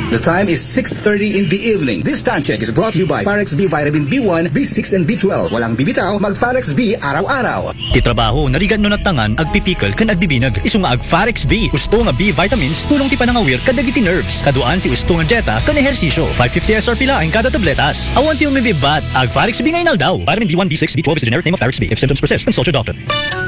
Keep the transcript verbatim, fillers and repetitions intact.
The time is six thirty in the evening. This time check is brought to you by Farex B Vitamin B one, B six, and B twelve. Walang bibitaw, mag Farex B araw-araw. Ti trabaho, narigan no natangan, agpipikal kan agbibinag. Isu nga ag Farex B. Gusto nga B vitamins, tulong ti panangawir kadagiti nerves. Kaduan ti gusto nga jeta, kan ehersisyo. five fifty S R P laing kada tabletas. Awan ti umibibat, ag Farex B ngayon daw. Vitamin B one, B six, B twelve is the generic name of Farex B. If symptoms persist, consult your doctor.